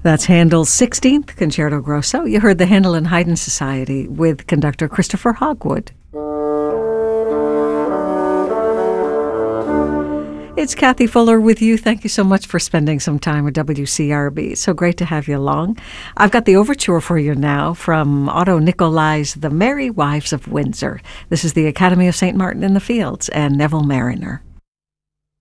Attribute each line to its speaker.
Speaker 1: That's Handel's 16th Concerto Grosso. You heard the Handel and Haydn Society with conductor Christopher Hogwood. It's Kathy Fuller with you. Thank you so much for spending some time with WCRB. So great to have you along. I've got the overture for you now from Otto Nicolai's The Merry Wives of Windsor. This is the Academy of St. Martin in the Fields and Neville Mariner.